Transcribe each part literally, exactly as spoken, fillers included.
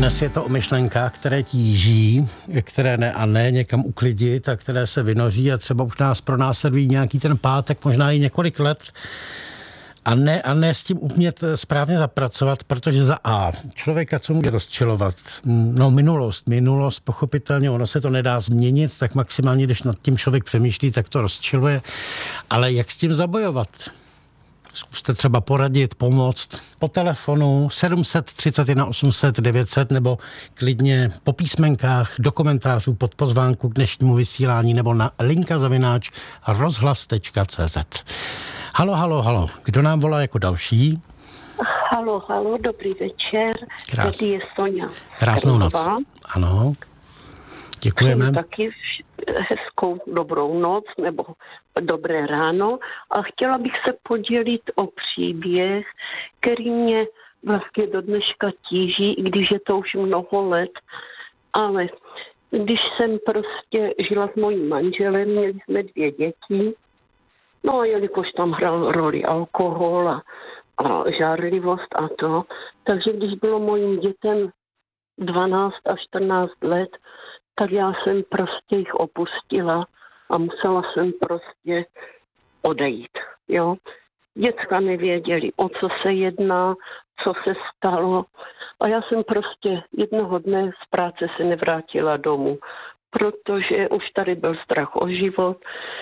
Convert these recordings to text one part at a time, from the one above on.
Dnes je to o myšlenkách, které tíží, které ne a ne někam uklidit a které se vynoří a třeba už nás pronásledují nějaký ten pátek, možná i několik let a ne, a ne s tím umět správně zapracovat, protože za A, člověka co může rozčilovat? No minulost, minulost, pochopitelně, ono se to nedá změnit, tak maximálně, když nad tím člověk přemýšlí, tak to rozčiluje, ale jak s tím zabojovat? Zkuste třeba poradit, pomoct po telefonu sedm set třicet jedna osm set devět set nebo klidně po písmenkách do komentářů pod pozvánku k dnešnímu vysílání nebo na linka zavináč rozhlas tečka cé zet. Halo, halo, halo. Kdo nám volá jako další? Halo, halo, dobrý večer. Krás. Tady je Soňa. Krásnou noc. Ano. Děkujeme. Jsem taky hezkou dobrou noc nebo dobré ráno a chtěla bych se podělit o příběh, který mě vlastně do dneška tíží, i když je to už mnoho let, ale když jsem prostě žila s mojím manželem, měli jsme dvě děti, no a jelikož tam hrál roli alkohol a, a žárlivost a to, takže když bylo mojím dětem dvanáct a čtrnáct let, tak já jsem prostě jich opustila a musela jsem prostě odejít, jo. Děcka nevěděli, o co se jedná, co se stalo a já jsem prostě jednoho dne z práce se nevrátila domů, protože už tady byl strach o život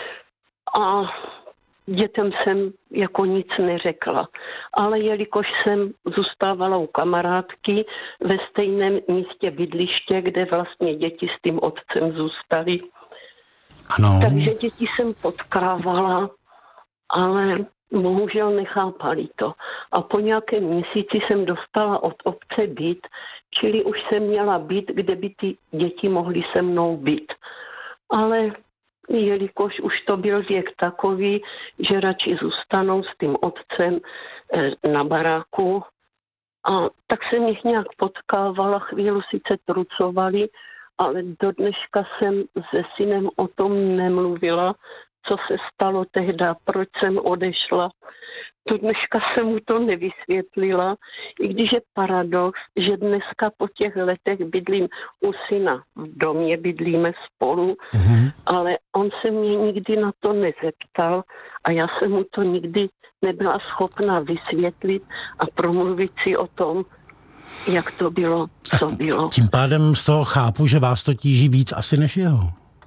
a dětem jsem jako nic neřekla. Ale jelikož jsem zůstávala u kamarádky ve stejném místě bydliště, kde vlastně děti s tím otcem zůstaly. Ano. Takže děti jsem potkávala, ale bohužel nechápali to. A po nějakém měsíci jsem dostala od obce byt, čili už jsem měla byt, kde by ty děti mohly se mnou být. Ale jelikož už to byl věk takový, že radši zůstanou s tím otcem na baráku. A tak jsem jich nějak potkávala, chvíli sice trucovali, ale do dneška jsem se synem o tom nemluvila, co se stalo tehda, proč jsem odešla. Do dneška jsem mu to nevysvětlila, i když je paradox, že dneska po těch letech bydlím u syna. V domě bydlíme spolu, mm-hmm. ale on se mě nikdy na to nezeptal a já jsem mu to nikdy nebyla schopna vysvětlit a promluvit si o tom, jak to bylo, co bylo. Tím pádem z toho chápu, že vás to tíží víc asi než jeho.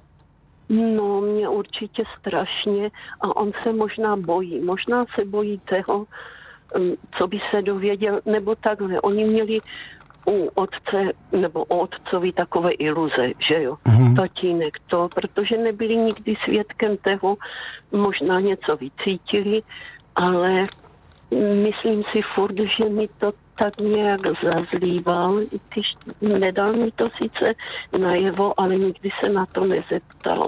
No, mě určitě strašně a on se možná bojí. Možná se bojí toho, co by se dověděl, nebo takhle. Oni měli u otce, nebo o otcovi takové iluze, že jo, mm-hmm. tatínek to, protože nebyli nikdy svědkem toho, možná něco vycítili, ale myslím si furt, že mi to tak nějak zazlíval, když nedal mi to sice najevo, ale nikdy se na to nezeptal.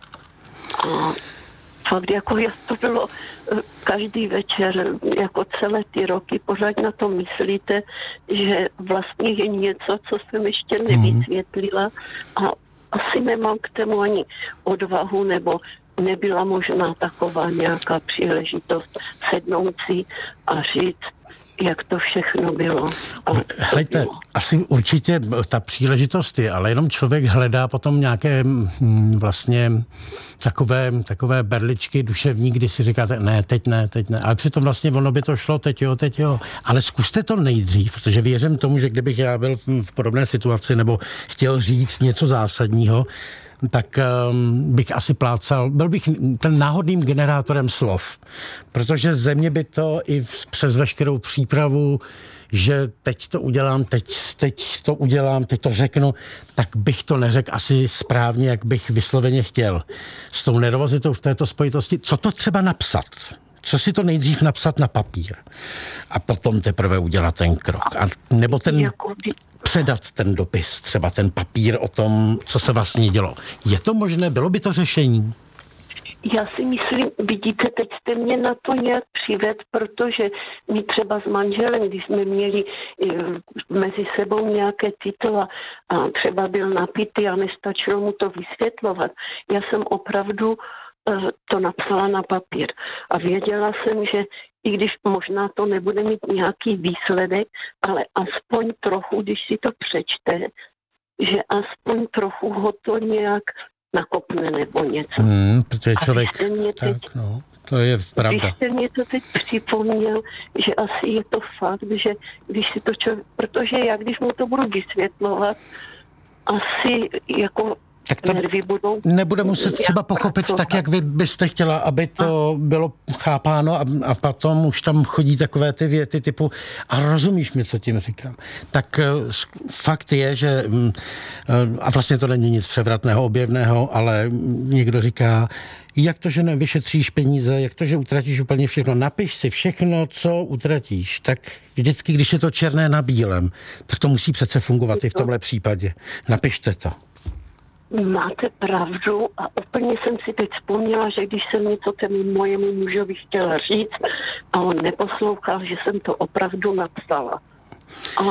A fakt jako jak to bylo každý večer, jako celé ty roky, pořád na to myslíte, že vlastně je něco, co jsem ještě nevysvětlila a asi nemám k tomu ani odvahu, nebo nebyla možná taková nějaká příležitost sednout si a říct, jak to všechno bylo. Hejte, asi určitě ta příležitost je, ale jenom člověk hledá potom nějaké hm, vlastně takové, takové berličky duševní, kdy si říkáte, ne, teď ne, teď ne. Ale přitom vlastně ono by to šlo, teď jo, teď jo. Ale zkuste to nejdřív, protože věřím tomu, že kdybych já byl v, v podobné situaci nebo chtěl říct něco zásadního, tak um, bych asi plácal, byl bych ten náhodným generátorem slov, protože země by to i přes veškerou přípravu, že teď to udělám, teď, teď to udělám, teď to řeknu, tak bych to neřekl asi správně, jak bych vysloveně chtěl. S tou nervozitou v této spojitosti, co to třeba napsat? Co si to nejdřív napsat na papír a potom teprve udělat ten krok. A nebo ten předat ten dopis, třeba ten papír o tom, co se vlastně dělo. Je to možné? Bylo by to řešení? Já si myslím, vidíte, teď jste mě na to nějak přived, protože my třeba s manželem, když jsme měli mezi sebou nějaké tyto a třeba byl napitý a nestačilo mu to vysvětlovat. Já jsem opravdu to napsala na papír. A věděla jsem, že i když možná to nebude mít nějaký výsledek, ale aspoň trochu, když si to přečte, že aspoň trochu ho to nějak nakopne nebo něco. Hmm, protože člověk... Teď, tak, no, to je pravda. Když jste mě to teď připomněl, že asi je to fakt, že když si to člověk... Protože já, když mu to budu vysvětlovat, asi jako... Tak to nebude muset třeba pochopit tak, jak vy byste chtěla, aby to bylo chápáno a, a potom už tam chodí takové ty věty typu a rozumíš mi, co tím říkám. Tak fakt je, že a vlastně to není nic převratného, objevného, ale někdo říká, jak to, že nevyšetříš peníze, jak to, že utratíš úplně všechno. Napiš si všechno, co utratíš. Tak vždycky, když je to černé na bílém, tak to musí přece fungovat i v tomhle případě. Napište to. Máte pravdu a úplně jsem si teď vzpomněla, že když jsem něco tému mojemu mužovi chtěla říct a on neposlouchal, že jsem to opravdu napsala. A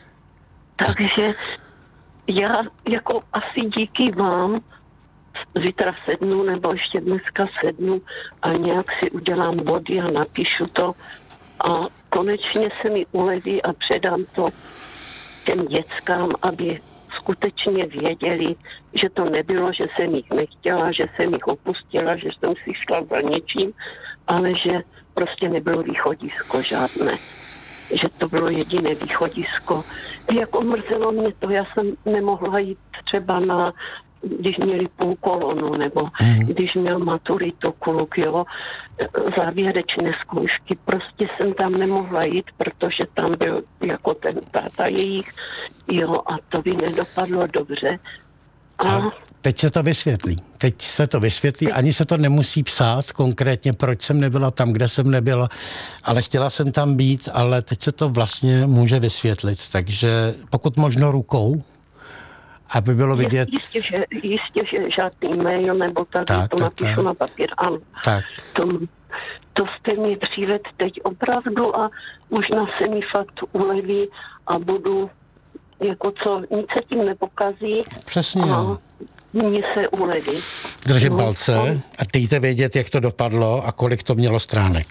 takže já jako asi díky vám zítra sednu nebo ještě dneska sednu a nějak si udělám body a napíšu to a konečně se mi uleví a předám to těm dětskám, aby skutečně věděli, že to nebylo, že jsem jich nechtěla, že jsem jich opustila, že jsem si šla za něčím, ale že prostě nebylo východisko žádné. Že to bylo jediné východisko. Jako mrzelo mě to, já jsem nemohla jít třeba na, když měli půl kolonu, nebo mm. když měl maturitu kluk, jo, závěrečné zkoušky. Prostě jsem tam nemohla jít, protože tam byl jako ten táta jejich, jo, a to by nedopadlo dobře. A... a teď se to vysvětlí. Teď se to vysvětlí, ani se to nemusí psát konkrétně, proč jsem nebyla tam, kde jsem nebyla, ale chtěla jsem tam být, ale teď se to vlastně může vysvětlit. Takže pokud možno rukou, aby bylo vidět... Jistě, že, jistě, že žádný mail nebo tak, tak to tak, napíšu tak. na papír, ano. Tak. To, to jste mi přived teď opravdu a možná se mi fakt uleví a budu jako co, nic se tím nepokazí. Přesně. A mně se uleví. Držím palce a dejte vědět, jak to dopadlo a kolik to mělo stránek.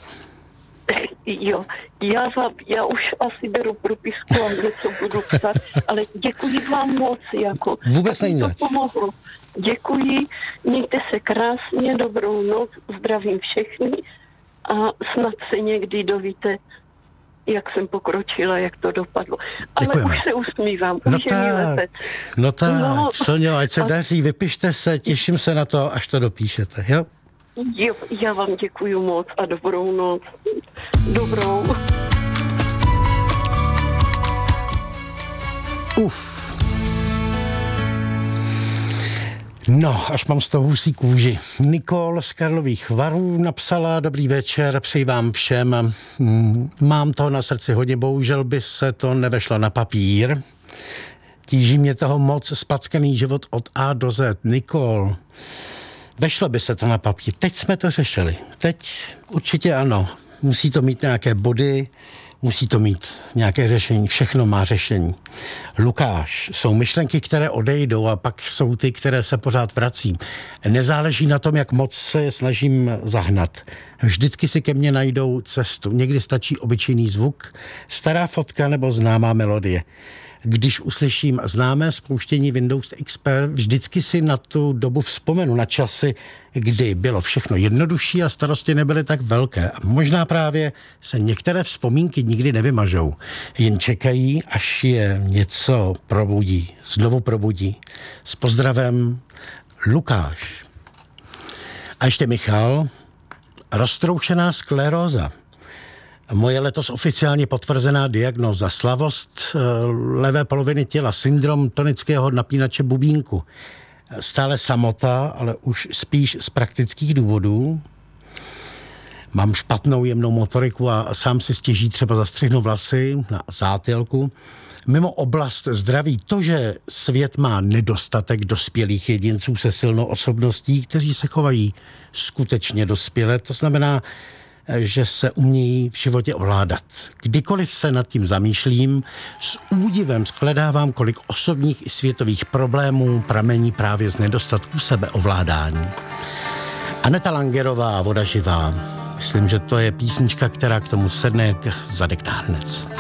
Jo, já, vám, já už asi beru propisku a něco budu psat, ale děkuji vám moc, jako. Vůbec není to pomohlo. Děkuji, mějte se krásně, dobrou noc, zdravím všechny a snad se někdy dovíte, jak jsem pokročila, jak to dopadlo. Ale děkujeme. Už se usmívám, no už tak, je mi lepec. No tak, no, Sonjo, ať se a... daří, vypište se, těším se na to, až to dopíšete, jo? Jo, já vám děkuju moc a dobrou noc. Dobrou. Uf. No, až mám z toho husí kůži. Nikol z Karlových Varů napsala: dobrý večer, přeji vám všem. Mám toho na srdci hodně, bohužel by se to nevešlo na papír. Tíží mě toho moc, spackaný život od A do Z. Nikol, vešlo by se to na papír. Teď jsme to řešili. Teď určitě ano. Musí to mít nějaké body, musí to mít nějaké řešení. Všechno má řešení. Lukáš, jsou myšlenky, které odejdou a pak jsou ty, které se pořád vrací. Nezáleží na tom, jak moc se je snažím zahnat. Vždycky si ke mně najdou cestu. Někdy stačí obyčejný zvuk, stará fotka nebo známá melodie. Když uslyším známé spouštění Windows X P, vždycky si na tu dobu vzpomenu, na časy, kdy bylo všechno jednodušší a starosti nebyly tak velké. A možná právě se některé vzpomínky nikdy nevymažou. Jen čekají, až je něco probudí, znovu probudí. S pozdravem, Lukáš. A ještě Michal, roztroušená skleróza. Moje letos oficiálně potvrzená diagnóza, slavost levé poloviny těla, syndrom tonického napínače bubínku. Stále samota, ale už spíš z praktických důvodů. Mám špatnou jemnou motoriku a sám si stěží třeba zastřihnu vlasy na zátilku. Mimo oblast zdraví to, že svět má nedostatek dospělých jedinců se silnou osobností, kteří se chovají skutečně dospěle, to znamená, že se umějí v životě ovládat. Kdykoliv se nad tím zamýšlím, s údivem shledávám, kolik osobních i světových problémů pramení právě z nedostatku sebeovládání. Aneta Langerová, Voda živá. Myslím, že to je písnička, která k tomu sedne jak zadek na hrnec.